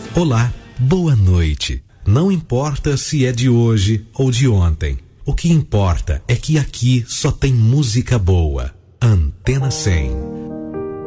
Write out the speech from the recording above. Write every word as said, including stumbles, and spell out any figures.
Olá, boa noite. Não importa se é de hoje ou de ontem. O que importa é que aqui só tem música boa. Antena cem.